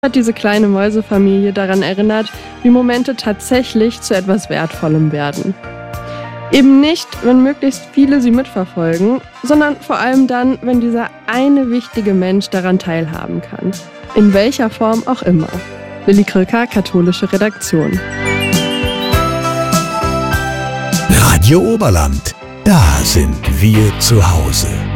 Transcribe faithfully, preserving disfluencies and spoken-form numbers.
Hat diese kleine Mäusefamilie daran erinnert, wie Momente tatsächlich zu etwas Wertvollem werden. Eben nicht, wenn möglichst viele sie mitverfolgen, sondern vor allem dann, wenn dieser eine wichtige Mensch daran teilhaben kann. In welcher Form auch immer. Lilly Krilka, Katholische Redaktion. Radio Oberland, da sind wir zu Hause.